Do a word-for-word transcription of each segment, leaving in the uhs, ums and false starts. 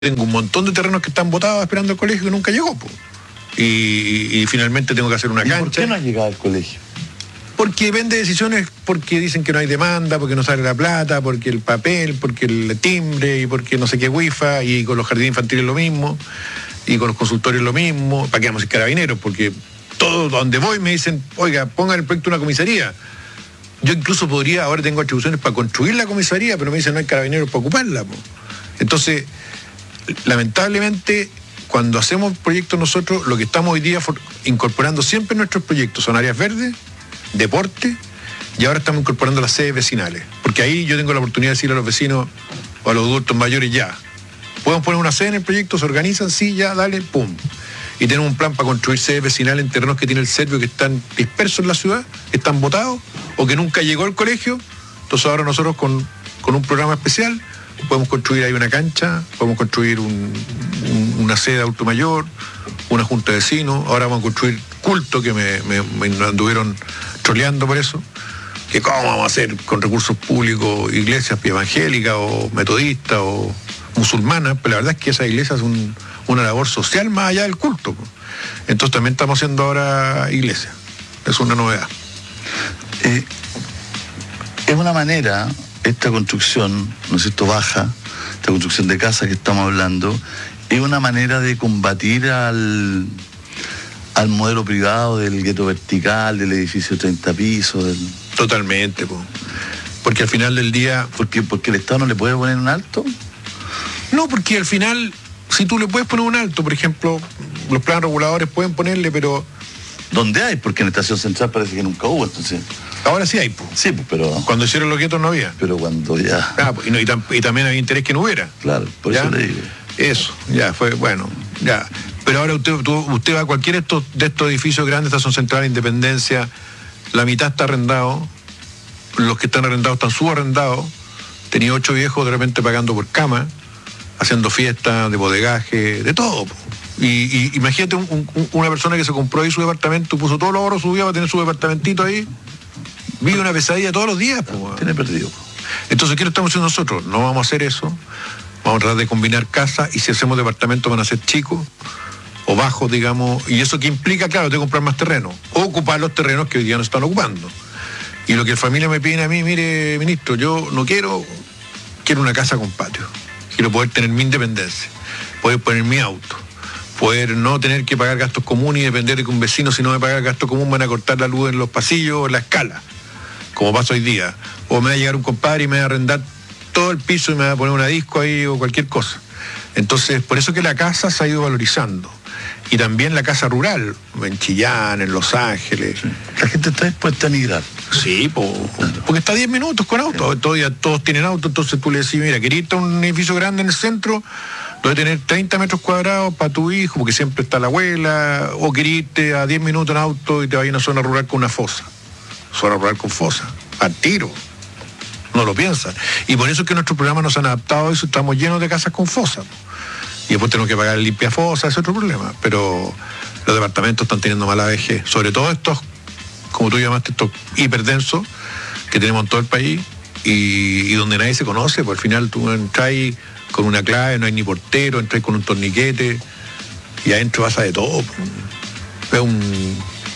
tengo un montón de terrenos que están botados esperando el colegio que nunca llegó, po. Y, y finalmente tengo que hacer una ¿Y cancha. por qué no ha llegado al colegio? Porque depende de decisiones, porque dicen que no hay demanda, porque no sale la plata, porque el papel, porque el timbre, y porque no sé qué wifi, y con los jardines infantiles lo mismo, y con los consultorios lo mismo. ¿Para qué vamos a ser carabineros? Porque todo donde voy me dicen, oiga, pongan el proyecto de una comisaría. Yo incluso podría, ahora tengo atribuciones para construir la comisaría, pero me dicen no hay carabineros para ocuparla, po. Entonces, lamentablemente, cuando hacemos proyectos nosotros, lo que estamos hoy día incorporando siempre en nuestros proyectos son áreas verdes, deporte, y ahora estamos incorporando las sedes vecinales, porque ahí yo tengo la oportunidad de decirle a los vecinos o a los adultos mayores, ya, podemos poner una sede en el proyecto, se organizan, sí, ya, dale, pum. Y tenemos un plan para construir sedes vecinales en terrenos que tiene el Servio, que están dispersos en la ciudad, que están botados, o que nunca llegó al colegio. Entonces ahora nosotros con, con un programa especial podemos construir ahí una cancha, podemos construir un, un, una sede de adulto mayor, una junta de vecinos, ahora vamos a construir culto, que me, me, me anduvieron troleando por eso, que cómo vamos a hacer con recursos públicos iglesias evangélicas o metodistas o musulmanas, pero la verdad es que esas iglesias son un, una labor social más allá del culto. Entonces también estamos haciendo ahora iglesias, es una novedad. Eh, es una manera, esta construcción, ¿no es cierto?, baja, esta construcción de casa que estamos hablando, es una manera de combatir al, al modelo privado del gueto vertical, del edificio de treinta pisos. Del... Totalmente, po. Porque al final del día... ¿Porque, porque el Estado no le puede poner un alto? No, porque al final, si tú le puedes poner un alto, por ejemplo, los planes reguladores pueden ponerle, pero... ¿Dónde hay? Porque en la Estación Central parece que nunca hubo, entonces... Ahora sí hay, po. Sí, pues, pero... Cuando hicieron los guetos no había. Pero cuando ya... Ah, y, no, y, tam, y también había interés que no hubiera. Claro, por ¿Ya? eso le digo. Eso, ya fue, bueno, ya. Pero ahora usted, tú, usted va a cualquiera de estos, de estos edificios grandes, Estación Central, Independencia, la mitad está arrendado, los que están arrendados están subarrendados, tenía ocho viejos de repente pagando por cama, haciendo fiestas de bodegaje, de todo. Y, y imagínate un, un, una persona que se compró ahí su departamento, puso todos los ahorros, subió para tener su departamentito ahí, vive una pesadilla todos los días. Po. Tiene perdido. Entonces, ¿qué lo estamos haciendo nosotros? No vamos a hacer eso, vamos a tratar de combinar casas, y si hacemos departamentos van a ser chicos o bajos, digamos, y eso que implica, claro, tengo que comprar más terreno, o ocupar los terrenos que hoy día no están ocupando. Y lo que la familia me pide a mí, mire, ministro, yo no quiero, quiero una casa con patio, quiero poder tener mi independencia, poder poner mi auto, poder no tener que pagar gastos comunes y depender de que un vecino, si no me paga el gasto común, van a cortar la luz en los pasillos o en la escala, como pasa hoy día. O me va a llegar un compadre y me va a arrendar todo el piso y me va a poner una disco ahí o cualquier cosa. Entonces, por eso que la casa se ha ido valorizando. Y también la casa rural, en Chillán, en Los Ángeles. Sí. La gente está dispuesta a migrar. Sí, po, porque está a diez minutos con auto. Todavía todos tienen auto, entonces tú le decís, mira, ¿querés irte a un edificio grande en el centro? Debe tener treinta metros cuadrados para tu hijo, porque siempre está la abuela, o querés irte a diez minutos en auto y te vas a una zona rural con una fosa. Zona rural con fosa, al tiro. No lo piensan. Y por eso es que nuestros programas nos han adaptado a eso, estamos llenos de casas con fosa. Y después tenemos que pagar el limpia fosa, ese es otro problema. Pero los departamentos están teniendo mala vejez, sobre todo estos, como tú llamaste, estos hiperdensos que tenemos en todo el país y, y donde nadie se conoce, pues al final tú entras con una clave, no hay ni portero, entras con un torniquete y adentro pasa de todo. Es un...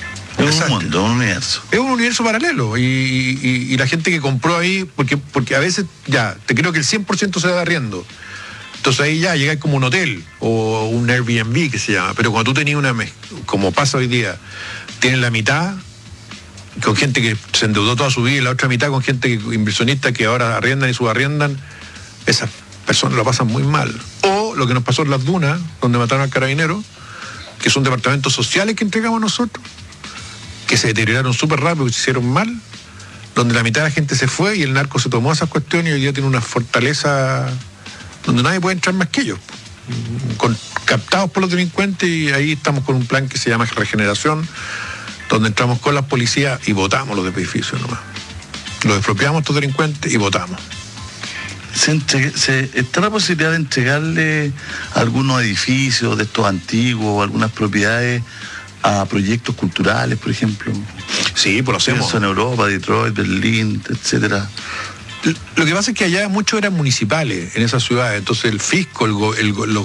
Es un mundo, un universo. Es un universo paralelo y, y, y la gente que compró ahí, porque, porque a veces ya, te creo que el cien por ciento se da arriendo. Entonces ahí ya llega como un hotel o un Airbnb que se llama. Pero cuando tú tenías una, como pasa hoy día, tienes la mitad con gente que se endeudó toda su vida y la otra mitad con gente que, inversionista que ahora arriendan y subarriendan, esas personas lo pasan muy mal. O lo que nos pasó en Las Dunas, donde mataron al carabinero, que son departamentos sociales que entregamos nosotros, que se deterioraron súper rápido, que se hicieron mal, donde la mitad de la gente se fue y el narco se tomó esas cuestiones y hoy día tiene una fortaleza donde nadie puede entrar más que ellos, con, captados por los delincuentes, y ahí estamos con un plan que se llama Regeneración, donde entramos con las policías y votamos los edificios nomás. Los expropiamos a estos delincuentes y votamos. ¿Se, entre, se ¿Está la posibilidad de entregarle algunos edificios de estos antiguos o algunas propiedades a proyectos culturales, por ejemplo? Sí, pues lo hacemos. Eso en Europa, Detroit, Berlín, etcétera. Lo que pasa es que allá muchos eran municipales en esas ciudades, entonces el fisco, el, go- el, go- los